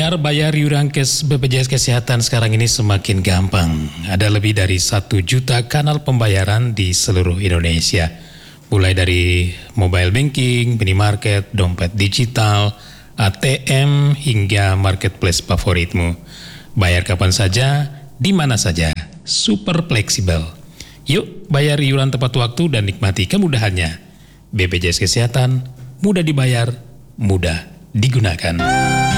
Pendengar, bayar iuran BPJS Kesehatan sekarang ini semakin gampang. Ada lebih dari 1 juta kanal pembayaran di seluruh Indonesia. Mulai dari mobile banking, minimarket, dompet digital, ATM, hingga marketplace favoritmu. Bayar kapan saja, di mana saja, super fleksibel. Yuk, bayar iuran tepat waktu dan nikmati kemudahannya. BPJS Kesehatan, mudah dibayar, mudah digunakan.